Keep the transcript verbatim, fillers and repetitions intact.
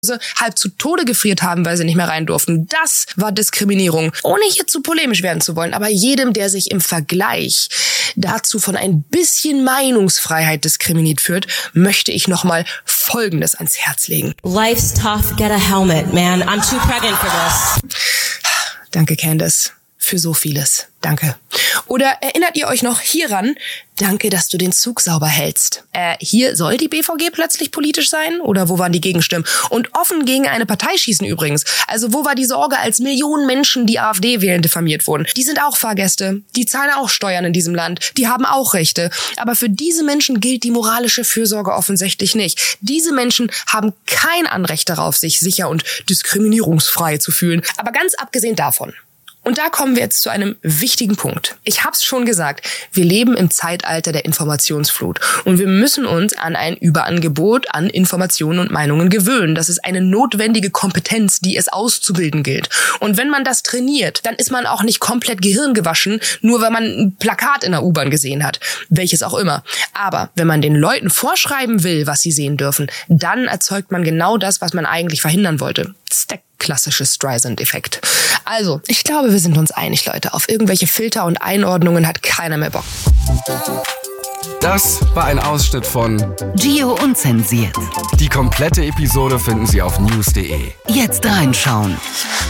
halb zu Tode gefriert haben, weil sie nicht mehr rein durften. Das war Diskriminierung. Ohne hier zu polemisch werden zu wollen, aber jedem, der sich im Vergleich dazu von ein bisschen Meinungsfreiheit diskriminiert fühlt, möchte ich nochmal Folgendes ans Herz legen. Life's tough, get a helmet, man. I'm too pregnant for this. Danke, Candace, für so vieles. Danke. Oder erinnert ihr euch noch hieran? Danke, dass du den Zug sauber hältst. Äh, hier soll die B V G plötzlich politisch sein? Oder wo waren die Gegenstimmen? Und offen gegen eine Partei schießen übrigens. Also wo war die Sorge, als Millionen Menschen, die AfD wählen, diffamiert wurden? Die sind auch Fahrgäste. Die zahlen auch Steuern in diesem Land. Die haben auch Rechte. Aber für diese Menschen gilt die moralische Fürsorge offensichtlich nicht. Diese Menschen haben kein Anrecht darauf, sich sicher und diskriminierungsfrei zu fühlen. Aber ganz abgesehen davon. Und da kommen wir jetzt zu einem wichtigen Punkt. Ich hab's schon gesagt, wir leben im Zeitalter der Informationsflut und wir müssen uns an ein Überangebot an Informationen und Meinungen gewöhnen. Das ist eine notwendige Kompetenz, die es auszubilden gilt. Und wenn man das trainiert, dann ist man auch nicht komplett gehirngewaschen, nur weil man ein Plakat in der U-Bahn gesehen hat, welches auch immer. Aber wenn man den Leuten vorschreiben will, was sie sehen dürfen, dann erzeugt man genau das, was man eigentlich verhindern wollte. Das ist der klassische Streisand-Effekt. Also, ich glaube, wir sind uns einig, Leute. Auf irgendwelche Filter und Einordnungen hat keiner mehr Bock. Das war ein Ausschnitt von Gio Unzensiert. Die komplette Episode finden Sie auf news punkt de. Jetzt reinschauen.